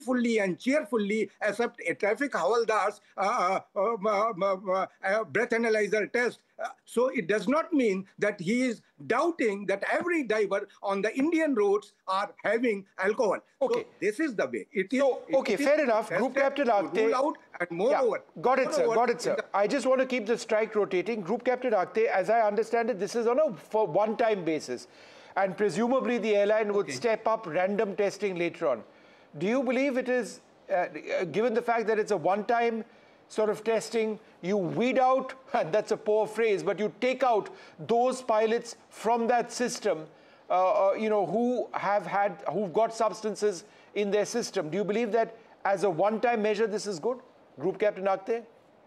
joyfully and cheerfully accept a traffic havaldar's breath analyzer test. So it does not mean that he is doubting that every driver on the Indian roads are having alcohol. Okay. So this is the way. So, okay, fair enough. Group Captain Akhte, rule Akhte. out, and moreover, Yeah, got it, sir. Got it, sir. I just want to keep the strike rotating. Group Captain Akhte, as I understand it, this is on a one-time basis, and presumably the airline would step up random testing later on. Do you believe it is, given the fact that it's a one-time sort of testing, you weed out, and that's a poor phrase, but you take out those pilots from that system, who've got substances in their system? Do you believe that as a one-time measure, this is good? Group Captain Akhte?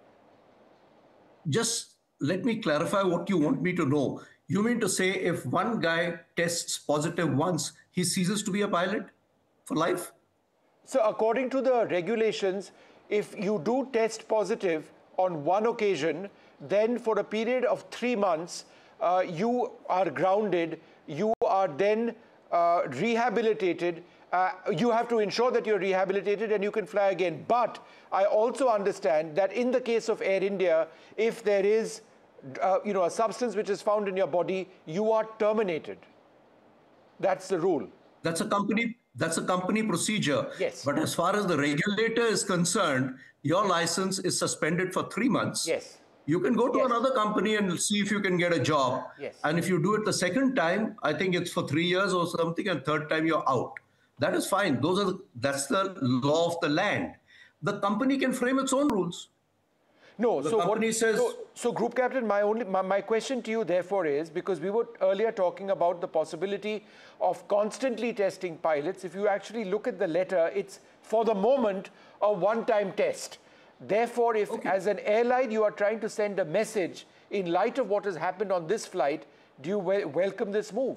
Just let me clarify what you want me to know. You mean to say if one guy tests positive once, he ceases to be a pilot for life? So according to the regulations, if you do test positive on one occasion, then for a period of 3 months, you are grounded, you are then rehabilitated. You have to ensure that you're rehabilitated and you can fly again. But I also understand that in the case of Air India, if there is a substance which is found in your body, you are terminated. That's the rule. That's a company procedure. Yes. But as far as the regulator is concerned, your license is suspended for 3 months. Yes. You can go to another company and see if you can get a job. Yes. And if you do it the second time, I think it's for 3 years or something, and third time you're out. That is fine. That's the law of the land. The company can frame its own rules. No, the company says. So, Group Captain, my question to you, therefore, is because we were earlier talking about the possibility of constantly testing pilots. If you actually look at the letter, it's for the moment a one-time test. Therefore, if as an airline you are trying to send a message in light of what has happened on this flight, do you welcome this move?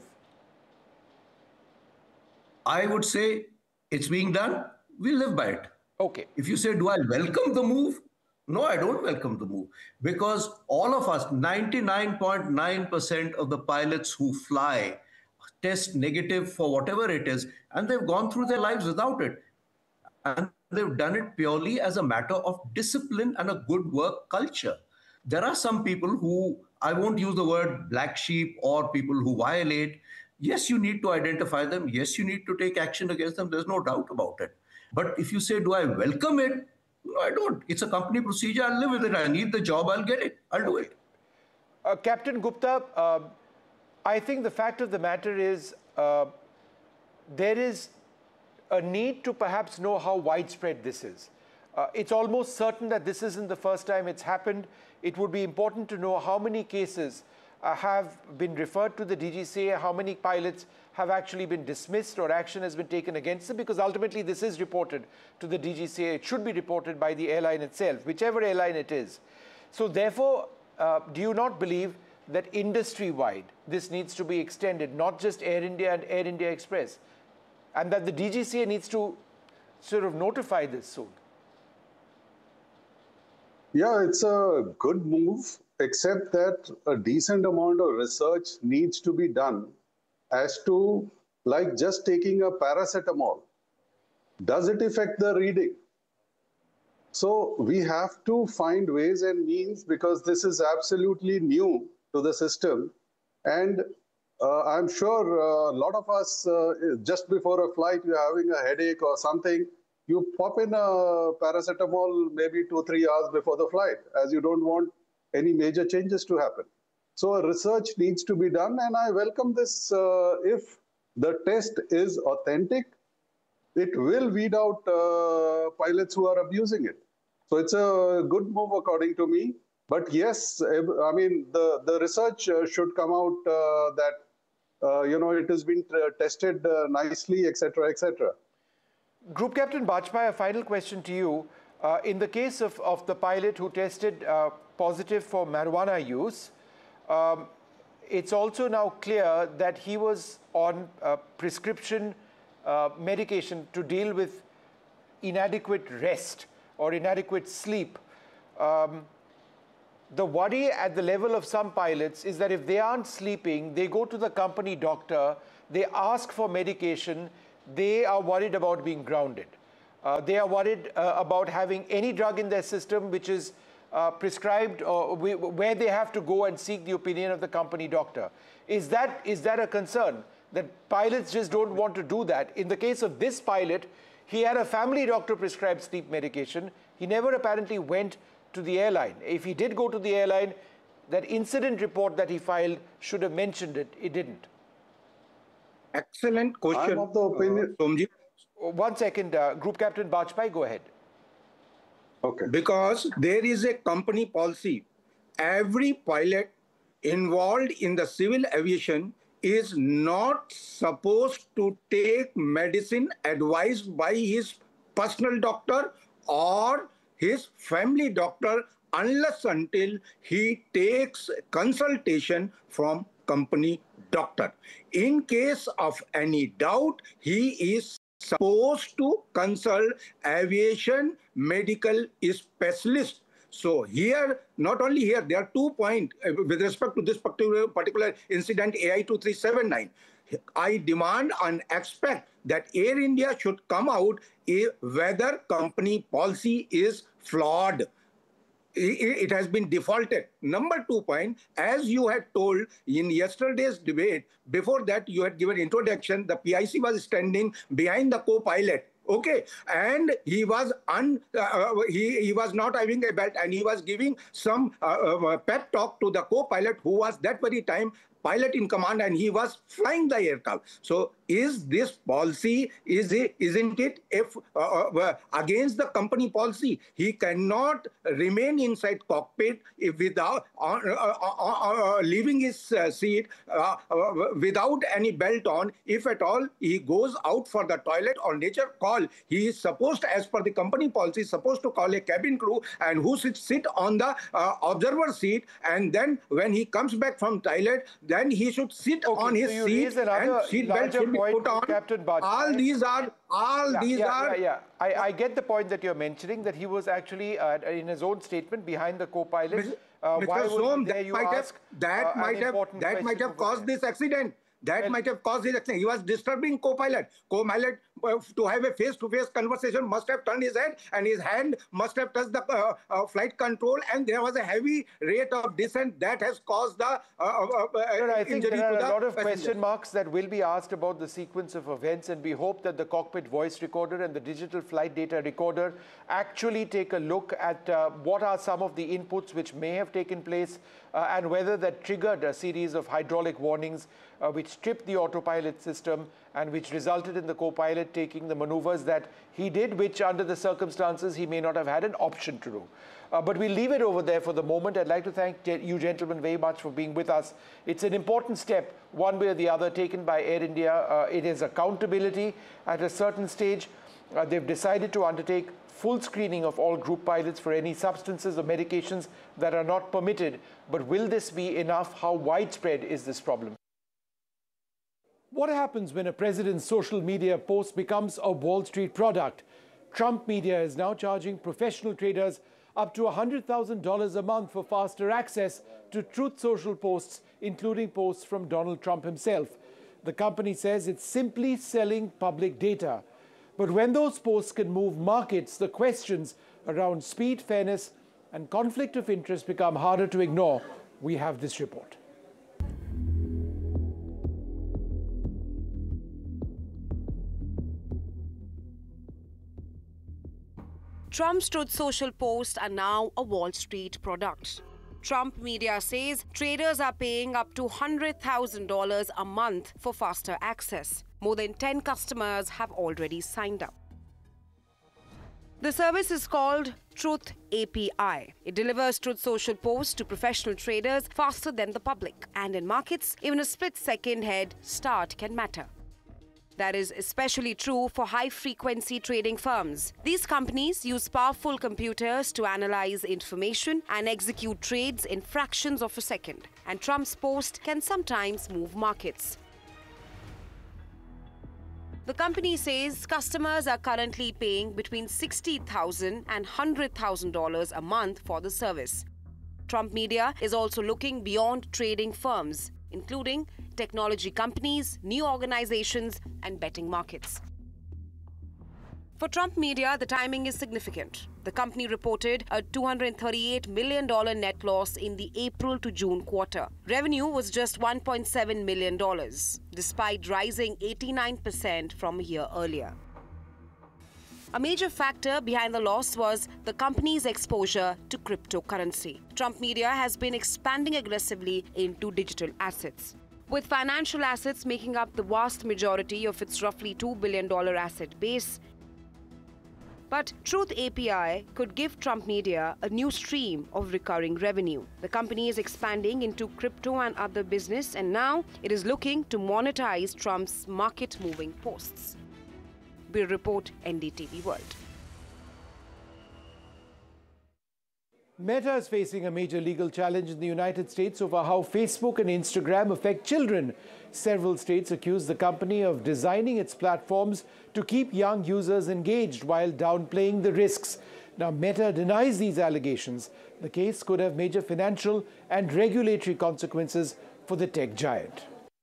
I would say it's being done. We live by it. Okay. If you say, do I welcome the move? No, I don't welcome the move, because all of us, 99.9% of the pilots who fly test negative for whatever it is, and they've gone through their lives without it. And they've done it purely as a matter of discipline and a good work culture. There are some people who, I won't use the word black sheep or people who violate. Yes, you need to identify them. Yes, you need to take action against them. There's no doubt about it. But if you say, do I welcome it? No, I don't. It's a company procedure. I'll live with it. I need the job. I'll get it. I'll do it. Captain Gupta, I think the fact of the matter is there is a need to perhaps know how widespread this is. It's almost certain that this isn't the first time it's happened. It would be important to know how many cases have been referred to the DGCA, how many pilots have actually been dismissed or action has been taken against them, because ultimately this is reported to the DGCA. It should be reported by the airline itself, whichever airline it is. So therefore, do you not believe that industry-wide this needs to be extended, not just Air India and Air India Express, and that the DGCA needs to sort of notify this soon? Yeah, it's a good move, except that a decent amount of research needs to be done as to, like just taking a paracetamol, does it affect the reading? So we have to find ways and means, because this is absolutely new to the system. And I'm sure a lot of us, just before a flight, you're having a headache or something, you pop in a paracetamol maybe 2-3 hours before the flight, as you don't want any major changes to happen. So a research needs to be done, and I welcome this. If the test is authentic, it will weed out pilots who are abusing it. So it's a good move according to me. But yes, I mean, the research should come out that, it has been tested nicely, etc., etc. Group Captain Bajpai, a final question to you. In the case of the pilot who tested positive for marijuana use, it's also now clear that he was on prescription medication to deal with inadequate rest or inadequate sleep. The worry at the level of some pilots is that if they aren't sleeping, they go to the company doctor, they ask for medication, they are worried about being grounded. They are worried about having any drug in their system which is prescribed or where they have to go and seek the opinion of the company doctor. Is that a concern, that pilots just don't want to do that? In the case of this pilot, he had a family doctor prescribe sleep medication. He never apparently went to the airline. If he did go to the airline, that incident report that he filed should have mentioned it. It didn't. Excellent question. I'm of the opinion. Somji. 1 second, Group Captain Bajpai, go ahead. Okay. Because there is a company policy. Every pilot involved in the civil aviation is not supposed to take medicine advised by his personal doctor or his family doctor unless until he takes consultation from company doctor. In case of any doubt, he is supposed to consult aviation medical specialist. So here, not only here, there are 2 points with respect to this particular incident, AI 2379. I demand and expect that Air India should come out whether company policy is flawed. It has been defaulted. Number 2 point, as you had told in yesterday's debate, before that you had given introduction, the PIC was standing behind the co-pilot. Okay, and he was he was not having a belt, and he was giving some pep talk to the co-pilot, who was that very time pilot in command, and he was flying the aircraft. So is this policy, isn't it if against the company policy? He cannot remain inside cockpit without leaving his seat without any belt on. If at all he goes out for the toilet or nature call, he is supposed, as per the company policy, supposed to call a cabin crew and who sit on the observer seat, and then when he comes back from toilet, then he should sit on his seat and seat belt should be put on. Captain Bajpai. I get the point that you're mentioning, that he was actually in his own statement behind the co-pilot. Mr. Som, that might have caused this accident. That might have caused his accident. He was disturbing co-pilot. Co-pilot, to have a face-to-face conversation, must have turned his head, and his hand must have touched the flight control, and there was a heavy rate of descent that has caused the I think injury there are to the a lot of passenger. question marks that will be asked about the sequence of events, and we hope that the cockpit voice recorder and the digital flight data recorder actually take a look at what are some of the inputs which may have taken place and whether that triggered a series of hydraulic warnings which tripped the autopilot system and which resulted in the co-pilot taking the maneuvers that he did, which under the circumstances he may not have had an option to do. But we'll leave it over there for the moment. I'd like to thank you gentlemen very much for being with us. It's an important step, one way or the other, taken by Air India. It is accountability. At a certain stage, they've decided to undertake full screening of all group pilots for any substances or medications that are not permitted. But will this be enough? How widespread is this problem? What happens when a president's social media post becomes a Wall Street product? Trump Media is now charging professional traders up to $100,000 a month for faster access to Truth Social posts, including posts from Donald Trump himself. The company says it's simply selling public data. But when those posts can move markets, the questions around speed, fairness, and conflict of interest become harder to ignore. We have this report. Trump's Truth Social posts are now a Wall Street product. Trump Media says traders are paying up to $100,000 a month for faster access. More than 10 customers have already signed up. The service is called Truth API. It delivers Truth Social posts to professional traders faster than the public. And in markets, even a split-second head start can matter. That is especially true for high-frequency trading firms. These companies use powerful computers to analyze information and execute trades in fractions of a second. And Trump's post can sometimes move markets. The company says customers are currently paying between $60,000 and $100,000 a month for the service. Trump Media is also looking beyond trading firms, including technology companies, new organizations, and betting markets. For Trump Media, the timing is significant. The company reported a $238 million net loss in the April to June quarter. Revenue was just $1.7 million, despite rising 89% from a year earlier. A major factor behind the loss was the company's exposure to cryptocurrency. Trump Media has been expanding aggressively into digital assets, with financial assets making up the vast majority of its roughly $2 billion asset base. But Truth API could give Trump Media a new stream of recurring revenue. The company is expanding into crypto and other business, and now it is looking to monetize Trump's market-moving posts. Bureau Report, NDTV World. Meta is facing a major legal challenge in the United States over how Facebook and Instagram affect children. Several states accuse the company of designing its platforms to keep young users engaged while downplaying the risks. Now, Meta denies these allegations. The case could have major financial and regulatory consequences for the tech giant.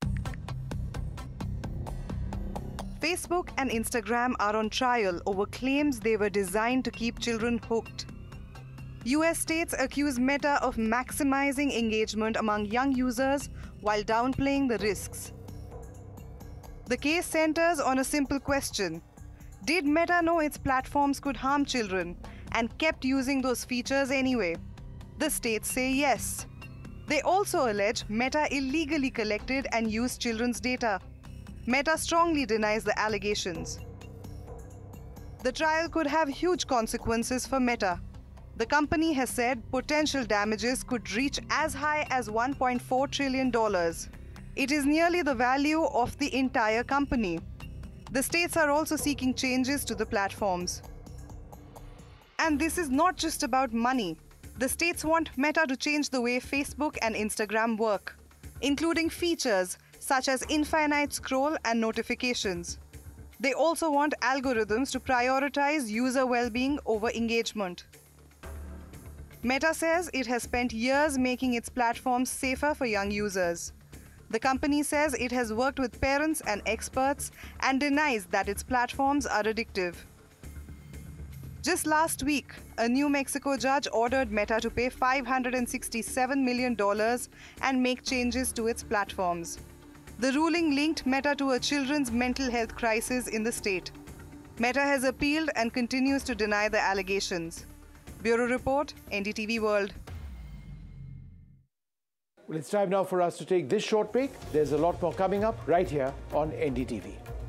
Facebook and Instagram are on trial over claims they were designed to keep children hooked. US states accuse Meta of maximizing engagement among young users while downplaying the risks. The case centers on a simple question: did Meta know its platforms could harm children and kept using those features anyway? The states say yes. They also allege Meta illegally collected and used children's data. Meta strongly denies the allegations. The trial could have huge consequences for Meta. The company has said potential damages could reach as high as $1.4 trillion. It is nearly the value of the entire company. The states are also seeking changes to the platforms. And this is not just about money. The states want Meta to change the way Facebook and Instagram work, including features such as infinite scroll and notifications. They also want algorithms to prioritize user well-being over engagement. Meta says it has spent years making its platforms safer for young users. The company says it has worked with parents and experts and denies that its platforms are addictive. Just last week, a New Mexico judge ordered Meta to pay $567 million and make changes to its platforms. The ruling linked Meta to a children's mental health crisis in the state. Meta has appealed and continues to deny the allegations. Bureau Report, NDTV World. Well, it's time now for us to take this short break. There's a lot more coming up right here on NDTV.